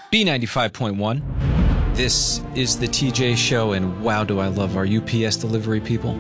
B95.1. This is the TJ Show, and wow, do I love our UPS delivery people.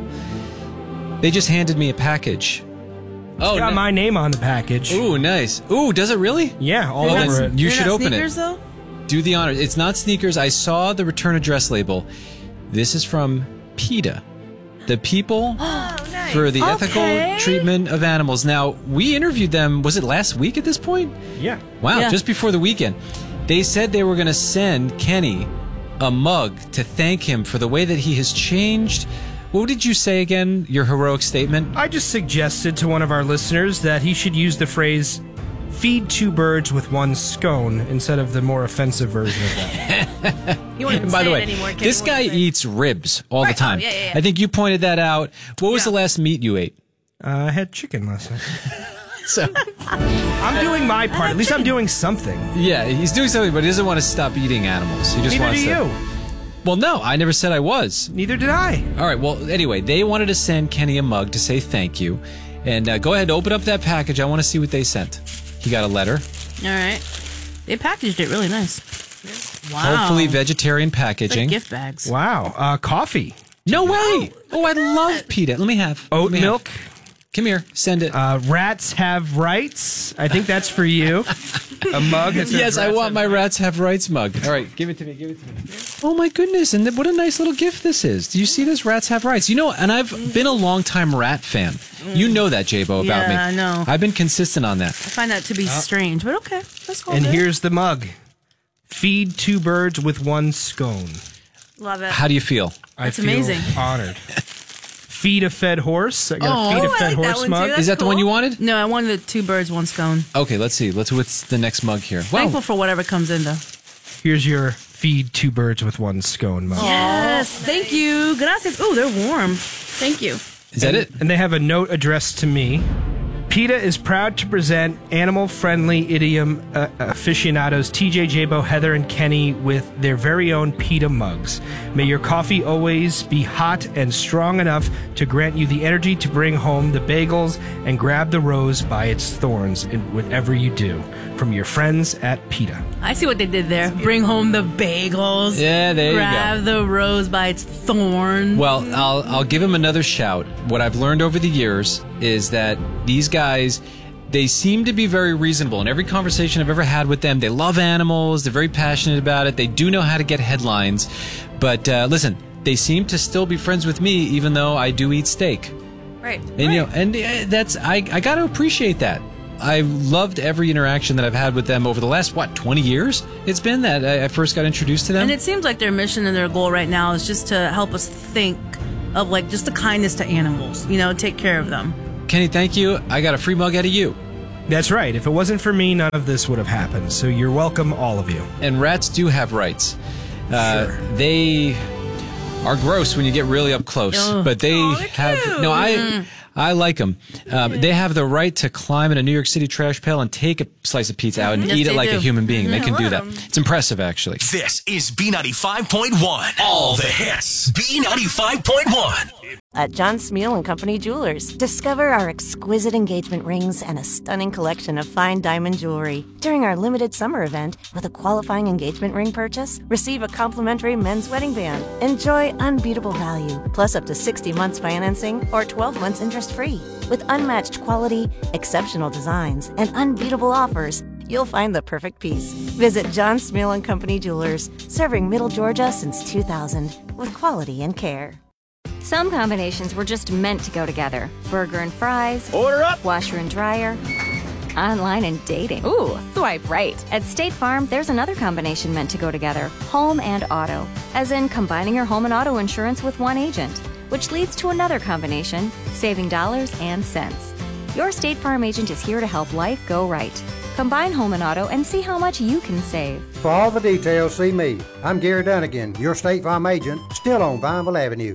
They just handed me a package. It's got my name on the package. Ooh, nice. Ooh, does it really? Yeah, all over it. You should open sneakers, it. Though? Do the honor. It's not sneakers. I saw the return address label. This is from PETA, the people for the ethical treatment of animals. Now, we interviewed them, was it last week at this point? Yeah. Wow, just before the weekend. They said they were going to send Kenny a mug to thank him for the way that he has changed. What did you say again, your heroic statement? I just suggested to one of our listeners that he should use the phrase, feed two birds with one scone, instead of the more offensive version of that. You wouldn't By say the way, it anymore, Kenny. this guy eats ribs all the time. Oh, yeah. I think you pointed that out. What was the last meat you ate? I had chicken last night. So I'm doing my part. At least I'm doing something. yeah, he's doing something, but he doesn't want to stop eating animals. He just Neither wants do to. you. Well, no, I never said I was. Neither did I. All right, well, anyway, they wanted to send Kenny a mug to say thank you. And go ahead, open up that package. I want to see what they sent. He got a letter. All right. They packaged it really nice. Wow. Hopefully vegetarian It's packaging. like gift bags. Wow. Coffee. No way. Oh, I love PETA. Let me have. Oat milk. Come here. Send it. Rats have rights. I think that's for you. A mug. That says Yes, I rats want have my Rats Have Rights mug. All right, give it to me. Oh, my goodness. And what a nice little gift this is. Do you see this? Rats Have Rights. You know, and I've been a long-time rat fan. You know that, J-Bo, about me. Yeah, I know. I've been consistent on that. I find that to be strange, but okay. That's all And good. here's the mug. Feed two birds with one scone. Love it. How do you feel? That's I feel amazing. Honored. Feed a fed horse. I got a feed a I fed like that horse one, too. mug. That's Is that the one cool. you wanted? No, I wanted the two birds, one scone. Okay, let's see. What's the next mug here? Thankful for whatever comes in, though. Here's your feed two birds with one scone mug. Yes, thank you. Gracias. Ooh, they're warm. Thank you. Is that it? And they have a note addressed to me. PETA is proud to present animal-friendly idiom aficionados TJ, J-Bo, Heather, and Kenny with their very own PETA mugs. May your coffee always be hot and strong enough to grant you the energy to bring home the bagels and grab the rose by its thorns in whatever you do. From your friends at PETA. I see what they did there. Bring home the bagels. Yeah, there you go. Grab the rose by its thorns. Well, I'll give him another shout. What I've learned over the years is that these guys, they seem to be very reasonable. In every conversation I've ever had with them, they love animals. They're very passionate about it. They do know how to get headlines. But listen, they seem to still be friends with me, even though I do eat steak. Right. And you know, and that's I got to appreciate that. I loved every interaction that I've had with them over the last, 20 years? It's been that I first got introduced to them. And it seems like their mission and their goal right now is just to help us think of, like, just the kindness to animals. You know, take care of them. Kenny, thank you. I got a free mug out of you. That's right. If it wasn't for me, none of this would have happened. So you're welcome, all of you. And rats do have rights. Sure. They are gross when you get really up close, but they have cute. no. I like them. They have the right to climb in a New York City trash pail and take a slice of pizza out and Yes, eat it they like do. a human being. They Yeah, can do let that. 'em. It's impressive, actually. This is B95.1. All the hits. B95.1. At John Smeal & Company Jewelers, discover our exquisite engagement rings and a stunning collection of fine diamond jewelry. During our limited summer event, with a qualifying engagement ring purchase, receive a complimentary men's wedding band. Enjoy unbeatable value, plus up to 60 months financing or 12 months interest-free. With unmatched quality, exceptional designs, and unbeatable offers, you'll find the perfect piece. Visit John Smeal & Company Jewelers, serving Middle Georgia since 2000, with quality and care. Some combinations were just meant to go together. Burger and fries. Order up! Washer and dryer. Online and dating. Ooh, swipe right. At State Farm, there's another combination meant to go together. Home and auto. As in combining your home and auto insurance with one agent. Which leads to another combination, saving dollars and cents. Your State Farm agent is here to help life go right. Combine home and auto and see how much you can save. For all the details, see me. I'm Gary Dunnigan, your State Farm agent, still on Vineville Avenue.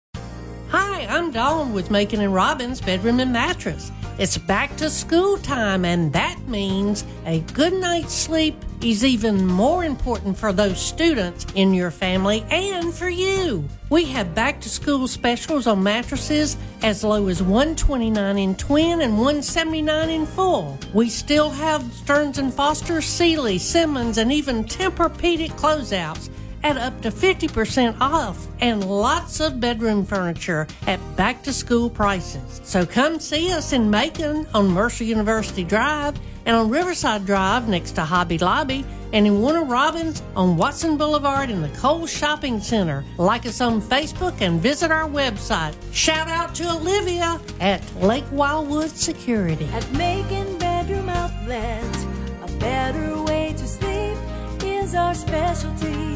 Hi, I'm Dawn with Macon and Robbins Bedroom and Mattress. It's back to school time, and that means a good night's sleep is even more important for those students in your family and for you. We have back-to-school specials on mattresses as low as $129 in twin and $179 in full. We still have Stearns & Foster, Sealy, Simmons, and even Tempur-Pedic closeouts at up to 50% off, and lots of bedroom furniture at back-to-school prices. So come see us in Macon on Mercer University Drive and on Riverside Drive next to Hobby Lobby, and in Warner Robins on Watson Boulevard in the Kohl's Shopping Center. Like us on Facebook and visit our website. Shout out to Olivia at Lake Wildwood Security. At Macon Bedroom Outlets, a better way to sleep is our specialty.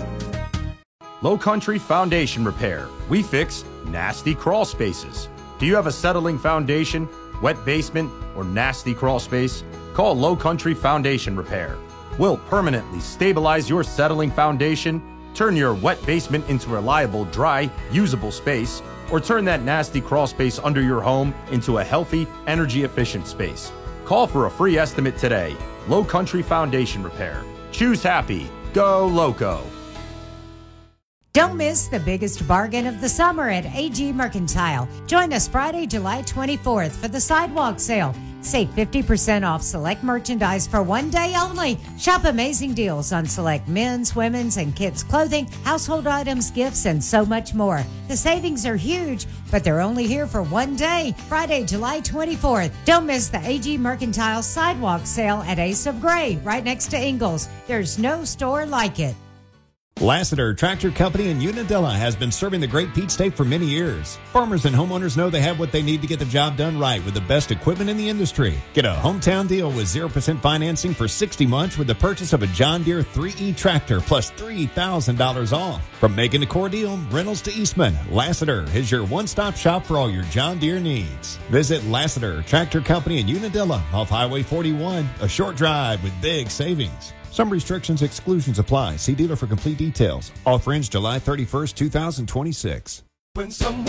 Low Country Foundation Repair. We fix nasty crawl spaces. Do you have a settling foundation, wet basement, or nasty crawl space? Call Low Country Foundation Repair. We'll permanently stabilize your settling foundation, turn your wet basement into a reliable, dry, usable space, or turn that nasty crawl space under your home into a healthy, energy-efficient space. Call for a free estimate today. Low Country Foundation Repair. Choose happy. Go Loco. Don't miss the biggest bargain of the summer at AG Mercantile. Join us Friday, July 24th for the sidewalk sale. Save 50% off select merchandise for one day only. Shop amazing deals on select men's, women's, and kids' clothing, household items, gifts, and so much more. The savings are huge, but they're only here for one day, Friday, July 24th. Don't miss the AG Mercantile sidewalk sale at Ace of Gray, right next to Ingles. There's no store like it. Lassiter Tractor Company in Unadilla has been serving the Great Peach State for many years. Farmers and homeowners know they have what they need to get the job done right with the best equipment in the industry. Get a hometown deal with 0% financing for 60 months with the purchase of a John Deere 3E tractor plus $3,000 off. From Macon to Cordele, Reynolds to Eastman, Lassiter is your one-stop shop for all your John Deere needs. Visit Lassiter Tractor Company in Unadilla off Highway 41, a short drive with big savings. Some restrictions, exclusions apply. See dealer for complete details. Offer ends July 31st, 2026.